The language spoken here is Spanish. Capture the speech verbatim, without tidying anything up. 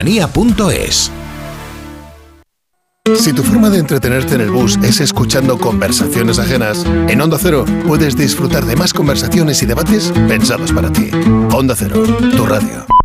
punto es. Si tu forma de entretenerte en el bus es escuchando conversaciones ajenas, en Onda Cero puedes disfrutar de más conversaciones y debates pensados para ti. Onda Cero, tu radio.